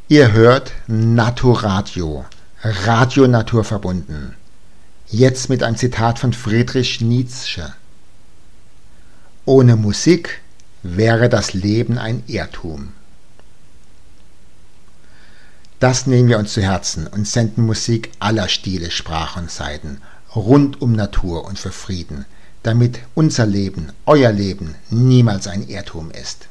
Ihr hört Naturadio, Radio naturverbunden. Jetzt mit einem Zitat von Friedrich Nietzsche. Ohne Musik wäre das Leben ein Irrtum. Das nehmen wir uns zu Herzen und senden Musik aller Stile, Sprachen und Seiten, rund um Natur und für Frieden, damit unser Leben, euer Leben niemals ein Irrtum ist.